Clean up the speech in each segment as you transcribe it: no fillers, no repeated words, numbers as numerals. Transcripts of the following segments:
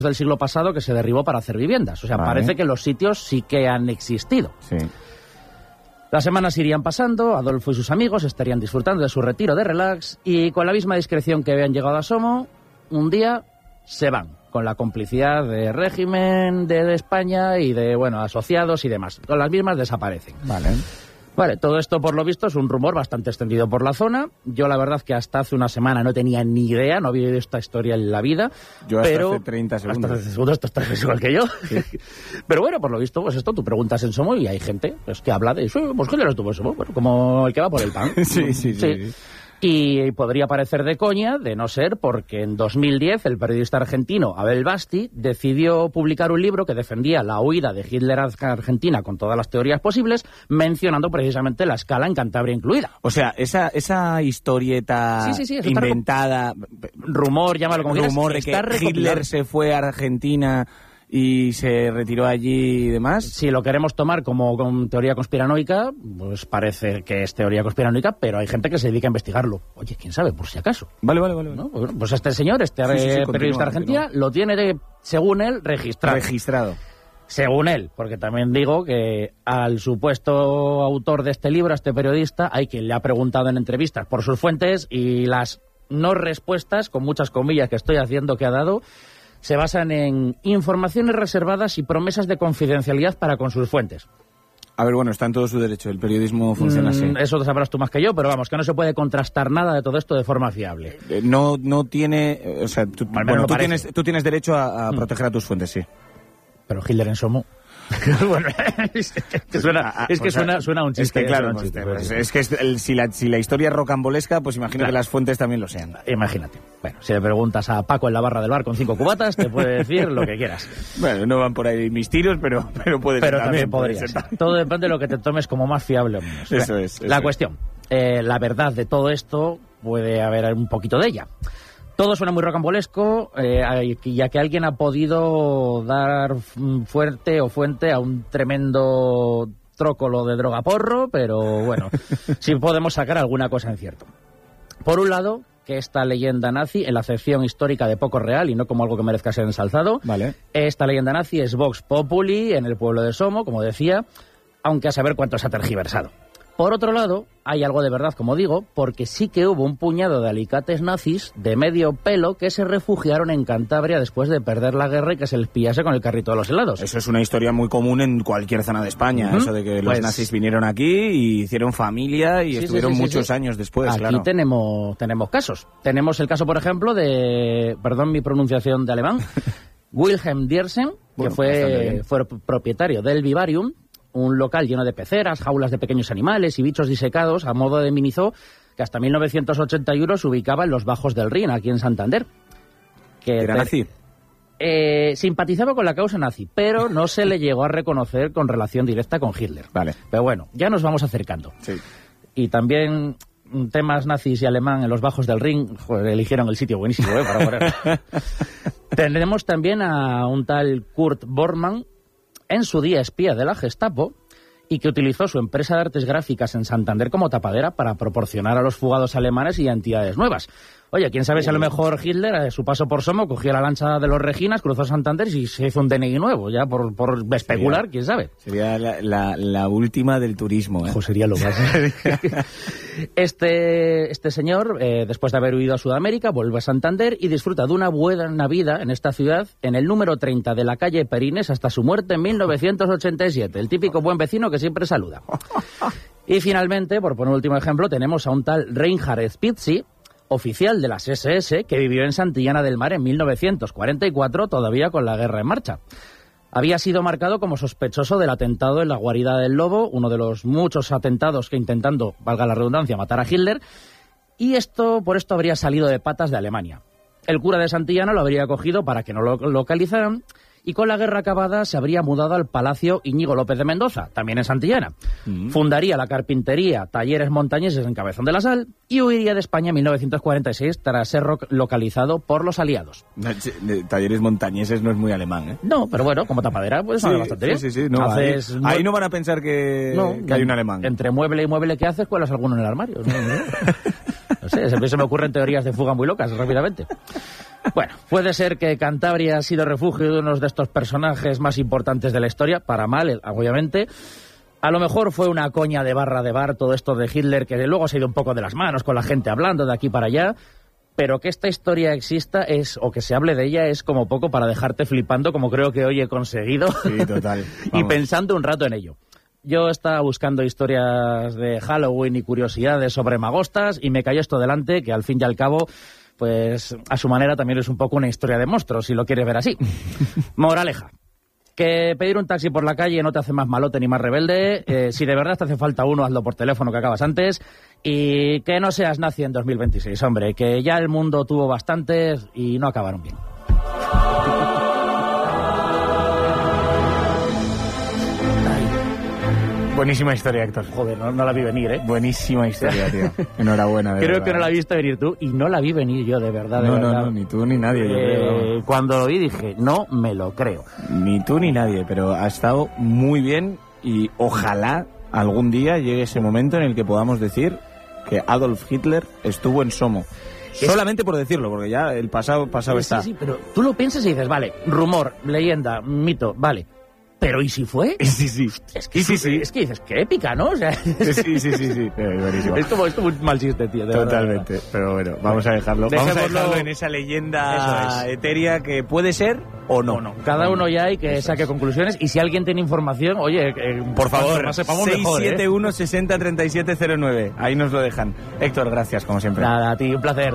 del siglo pasado que se derribó para hacer viviendas. O sea, parece que los sitios sí que han existido. Sí. Las semanas irían pasando, Adolfo y sus amigos estarían disfrutando de su retiro de relax y con la misma discreción que habían llegado a Somo, un día se van, con la complicidad del régimen de España y de, asociados y demás. Con las mismas desaparecen. Vale, todo esto por lo visto es un rumor bastante extendido por la zona. Yo la verdad que hasta hace una semana no tenía ni idea, no había visto esta historia en la vida. Yo hasta hace 30 segundos. Hasta hace segundos, esto estás igual que yo. Sí. Pero bueno, por lo visto, pues esto, tú preguntas en Somo y hay gente pues, que habla de eso. Pues ¿qué estuvo en Somo? Bueno, como el que va por el pan. Sí. Y podría parecer de coña, de no ser, porque en 2010 el periodista argentino Abel Basti decidió publicar un libro que defendía la huida de Hitler a Argentina con todas las teorías posibles, mencionando precisamente la escala en Cantabria incluida. O sea, esa historieta inventada... rumor, llámalo como quieras. Rumor de que Hitler se fue a Argentina y se retiró allí y demás. Si lo queremos tomar como teoría conspiranoica, pues parece que es teoría conspiranoica, pero hay gente que se dedica a investigarlo. Oye, quién sabe, por si acaso. Vale. ¿No? Pues este señor, periodista argentino, lo tiene, según él, registrado. Según él, porque también digo que al supuesto autor de este libro, a este periodista, hay quien le ha preguntado en entrevistas por sus fuentes y las no respuestas, con muchas comillas que estoy haciendo, que ha dado, se basan en informaciones reservadas y promesas de confidencialidad para con sus fuentes. A ver, está en todo su derecho, el periodismo funciona así. Eso lo sabrás tú más que yo, pero vamos, que no se puede contrastar nada de todo esto de forma fiable. No tiene... O sea, tú tienes derecho a proteger a tus fuentes, sí. Pero Hitler en Somo... bueno, suena un chiste. Es que claro, si la historia es rocambolesca, pues imagino que las fuentes también lo sean. Imagínate. Bueno, si le preguntas a Paco en la barra del bar con 5 cubatas, te puede decir lo que quieras. Bueno, no van por ahí mis tiros, pero puede ser. Pero también podrías. Todo depende de lo que te tomes como más fiable o menos. Eso es. La cuestión, la verdad de todo esto, puede haber un poquito de ella. Todo suena muy rocambolesco, ya que alguien ha podido dar fuente a un tremendo trócolo de droga porro, pero bueno, sí podemos sacar alguna cosa en cierto. Por un lado, que esta leyenda nazi, en la acepción histórica de poco real y no como algo que merezca ser ensalzado, esta leyenda nazi es Vox Populi en el pueblo de Somo, como decía, aunque a saber cuánto se ha tergiversado. Por otro lado, hay algo de verdad, como digo, porque sí que hubo un puñado de alicates nazis de medio pelo que se refugiaron en Cantabria después de perder la guerra y que se les pillase con el carrito de los helados. Eso es una historia muy común en cualquier zona de España, eso de que los nazis vinieron aquí y hicieron familia y estuvieron muchos años después, aquí claro. tenemos casos. Tenemos el caso, por ejemplo, de, perdón mi pronunciación de alemán, Wilhelm Diersen, que fue propietario del Vivarium, un local lleno de peceras, jaulas de pequeños animales y bichos disecados a modo de minizoo que hasta 1981 se ubicaba en los Bajos del Rin, aquí en Santander. ¿Era nazi? Simpatizaba con la causa nazi, pero no se le llegó a reconocer con relación directa con Hitler. Vale. Pero bueno, ya nos vamos acercando. Sí. Y también temas nazis y alemán en los Bajos del Rin, eligieron el sitio buenísimo para poner. Tenemos también a un tal Kurt Bormann, en su día espía de la Gestapo, y que utilizó su empresa de artes gráficas en Santander como tapadera para proporcionar a los fugados alemanes identidades nuevas. Oye, quién sabe si a lo mejor Hitler, a su paso por Somo, cogió la lancha de los Reginas, cruzó Santander y se hizo un DNI nuevo, ya por especular, quién sabe. Sería la última del turismo, ¿eh? Sería lo más. Este señor, después de haber huido a Sudamérica, vuelve a Santander y disfruta de una buena vida en esta ciudad, en el número 30 de la calle Perines, hasta su muerte en 1987. El típico buen vecino que siempre saluda. Y finalmente, por poner un último ejemplo, tenemos a un tal Reinhard Spitzi, oficial de las SS, que vivió en Santillana del Mar en 1944, todavía con la guerra en marcha. Había sido marcado como sospechoso del atentado en la guarida del Lobo, uno de los muchos atentados que intentando, valga la redundancia, matar a Hitler, y por esto habría salido de patas de Alemania. El cura de Santillana lo habría cogido para que no lo localizaran, y con la guerra acabada se habría mudado al Palacio Íñigo López de Mendoza, también en Santillana. Fundaría la carpintería Talleres Montañeses en Cabezón de la Sal y huiría de España en 1946 tras ser localizado por los aliados. Talleres Montañeses no es muy alemán, ¿eh? No, pero bueno, como tapadera pues suena bastante bien. Sí. No, ahí no van a pensar que hay un alemán. Entre mueble y mueble que haces, cuelas alguno en el armario. No sé, se me ocurren teorías de fuga muy locas rápidamente. Bueno, puede ser que Cantabria ha sido refugio de uno de estos personajes más importantes de la historia, para mal, obviamente. A lo mejor fue una coña de barra de bar todo esto de Hitler, que luego se ha ido un poco de las manos con la gente hablando de aquí para allá, pero que esta historia exista o que se hable de ella es como poco para dejarte flipando, como creo que hoy he conseguido. Sí, total. Y pensando un rato en ello. Yo estaba buscando historias de Halloween y curiosidades sobre magostas y me cayó esto delante, que al fin y al cabo, pues a su manera también es un poco una historia de monstruos, si lo quieres ver así. Moraleja. Que pedir un taxi por la calle no te hace más malote ni más rebelde. Si de verdad te hace falta uno, hazlo por teléfono que acabas antes. Y que no seas nazi en 2026, hombre. Que ya el mundo tuvo bastantes y no acabaron bien. Buenísima historia, Héctor. Joder, no la vi venir, ¿eh? Buenísima historia, tío. Enhorabuena, de Creo verdad. que no la viste venir tú y no la vi venir yo, de verdad. No, ni tú ni nadie, yo creo. Cuando lo vi dije, no me lo creo. Ni tú ni nadie, pero ha estado muy bien y ojalá algún día llegue ese momento en el que podamos decir que Adolf Hitler estuvo en Somo. Solamente por decirlo, porque ya el pasado está. Sí, pero tú lo piensas y dices, vale, rumor, leyenda, mito, vale. ¿Pero y si fue? Sí. Es que dices, qué épica, ¿no? O sea, sí. Buenísimo. Es como un mal chiste, tío. Totalmente. Verdad. Pero bueno, vamos a dejarlo. Vamos a dejarlo en esa leyenda etérea que puede ser o no. Cada uno ya hay que saque conclusiones. Y si alguien tiene información, oye, por favor, más sepamos mejor, 671 60 37 09. Ahí nos lo dejan. Héctor, gracias, como siempre. Nada, a ti, un placer.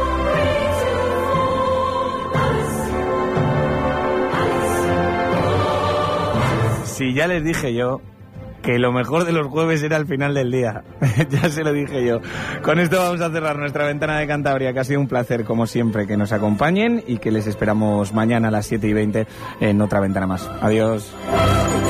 Si ya les dije yo que lo mejor de los jueves era al final del día. Ya se lo dije yo. Con esto vamos a cerrar nuestra ventana de Cantabria, que ha sido un placer, como siempre, que nos acompañen y que les esperamos mañana a las 7:20 en otra ventana más. Adiós.